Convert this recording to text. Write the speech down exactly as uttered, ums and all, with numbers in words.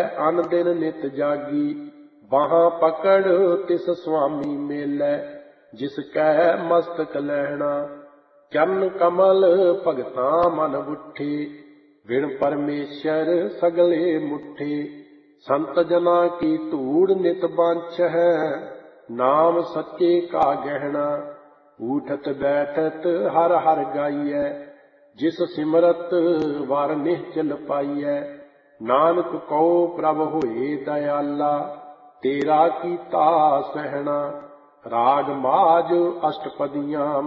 ਅਨ ਦਿਨ ਨਿਤ ਜਾਗੀ। ਬਾਹਾਂ ਪਕੜ ਤਿਸ ਸੁਆਮੀ ਮੇਲੈ, ਜਿਸ ਕੈ ਮਸਤਕ ਲੈਣਾ। ਚਰਨ ਕਮਲ ਭਗਤਾਂ ਮਨ ਬੁੱਠੇ, ਬਿਨ ਪਰਮੇਸ਼ਰ ਸਗਲੇ ਮੁੱਠੇ। ਸੰਤ ਜਨਾ ਕੀ ਧੂੜ ਨਿਤ ਬਾਂਛ ਹੈ, ਨਾਮ ਸੱਚੇ ਕਾ ਗਹਿਣਾ। ਊਠਤ ਬੈਠਤ ਹਰ ਹਰ ਗਾਈਐ, ਜਿਸ ਸਿਮਰਤ ਵਰ ਨਿਹਚਲ ਪਾਈਐ। ਨਾਨਕ ਕਉ ਪ੍ਰਭ ਹੋਏ ਦਇਆਲਾ, ਤੇਰਾ ਕੀਤਾ ਸਹਿਣਾ। ਰਾਗ ਮਾਝ ਅਸ਼ਟਪਦੀਆਂ